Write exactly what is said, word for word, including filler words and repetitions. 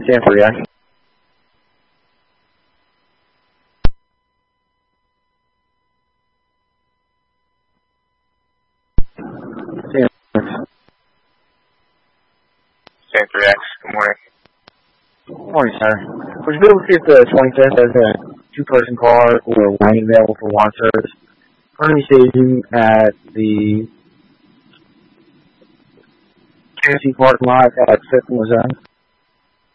Stanford, yeah. Stanford. Stanford X, good morning. Good morning, sir. Would you be able to see if the twenty-fifth has a two-person car or line available for lawn service? Currently staging at the Tennessee parking lot at fifth and Luzerne.